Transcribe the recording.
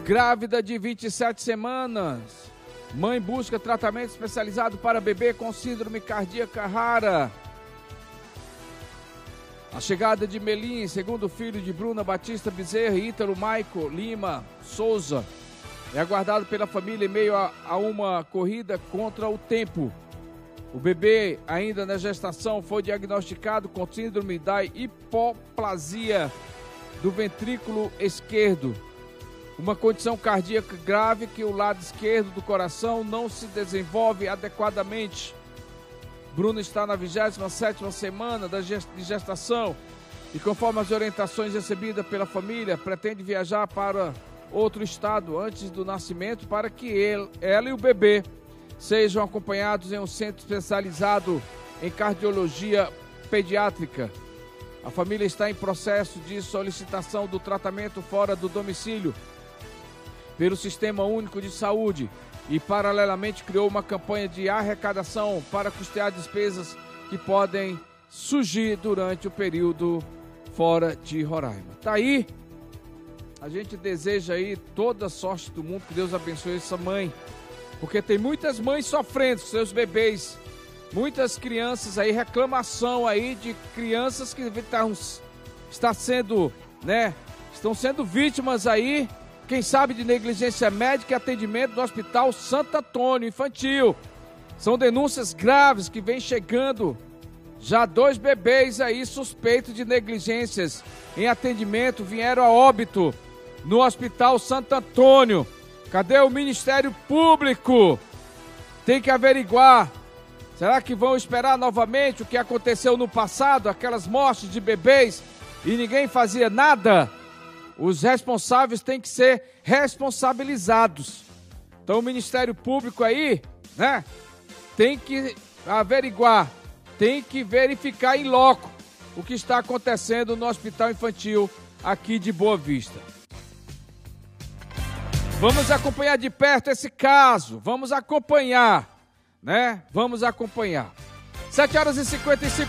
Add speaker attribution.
Speaker 1: Grávida de 27 semanas. Mãe busca tratamento especializado para bebê com síndrome cardíaca rara. A chegada de Melim, segundo filho de Bruna Batista Bezerra e Ítalo Maico Lima Souza, é aguardado pela família em meio a uma corrida contra o tempo. O bebê, ainda na gestação, foi diagnosticado com síndrome da hipoplasia do ventrículo esquerdo, uma condição cardíaca grave que o lado esquerdo do coração não se desenvolve adequadamente. Bruna está na 27ª semana de gestação e, conforme as orientações recebidas pela família, pretende viajar para outro estado antes do nascimento para que ela e o bebê sejam acompanhados em um centro especializado em cardiologia pediátrica. A família está em processo de solicitação do tratamento fora do domicílio pelo Sistema Único de Saúde e, paralelamente, criou uma campanha de arrecadação para custear despesas que podem surgir durante o período fora de Roraima. Tá aí, a gente deseja aí toda a sorte do mundo, que Deus abençoe essa mãe, porque tem muitas mães sofrendo com seus bebês, muitas crianças aí, reclamação aí de crianças que estão sendo vítimas aí, quem sabe, de negligência médica e atendimento do Hospital Santo Antônio Infantil. São denúncias graves que vêm chegando. Já 2 bebês aí suspeitos de negligências em atendimento vieram a óbito no Hospital Santo Antônio. Cadê o Ministério Público? Tem que averiguar. Será que vão esperar novamente o que aconteceu no passado? Aquelas mortes de bebês e ninguém fazia nada? Os responsáveis têm que ser responsabilizados. Então o Ministério Público aí, né, tem que averiguar, tem que verificar em loco o que está acontecendo no Hospital Infantil aqui de Boa Vista. Vamos acompanhar de perto esse caso, vamos acompanhar, né? Vamos acompanhar. 7h55.